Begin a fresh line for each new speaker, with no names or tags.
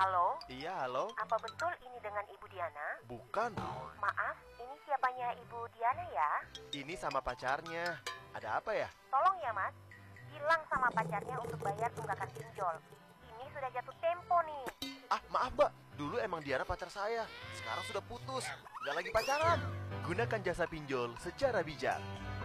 Halo?
Iya, halo?
Apa betul ini dengan Ibu Diana?
Bukan.
Maaf, ini siapanya Ibu Diana ya?
Ini sama pacarnya. Ada apa ya?
Tolong ya mas, bilang sama pacarnya untuk bayar tunggakan pinjol. Ini sudah jatuh tempo nih.
Ah, maaf mbak. Dulu emang Diana pacar saya. Sekarang sudah putus. Nggak lagi pacaran. Gunakan jasa pinjol secara bijak.